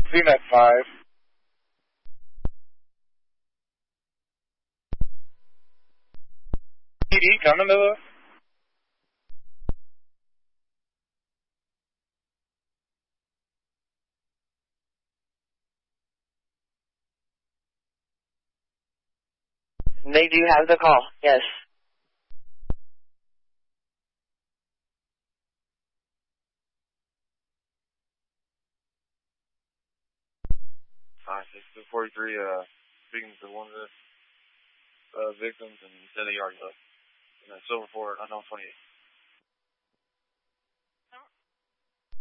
CNET 5. PD coming to the... They do have the call, yes. 43, speaking to one of the victims and said he already left. And that's over for unknown 28.